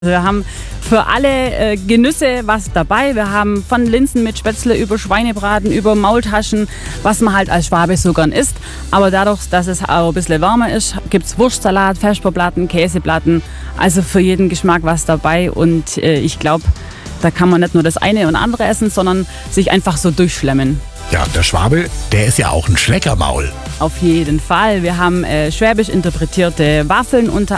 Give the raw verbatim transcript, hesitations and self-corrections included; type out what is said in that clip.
Wir haben für alle äh, Genüsse was dabei. Wir haben von Linsen mit Spätzle über Schweinebraten, über Maultaschen, was man halt als Schwabe so gern isst. Aber dadurch, dass es auch ein bisschen wärmer ist, gibt es Wurstsalat, Vesperplatten, Käseplatten. Also für jeden Geschmack was dabei. Und äh, ich glaube, da kann man nicht nur das eine und andere essen, sondern sich einfach so durchschlemmen. Ja, der Schwabe, der ist ja auch ein Schleckermaul. Auf jeden Fall. Wir haben äh, schwäbisch interpretierte Waffeln unter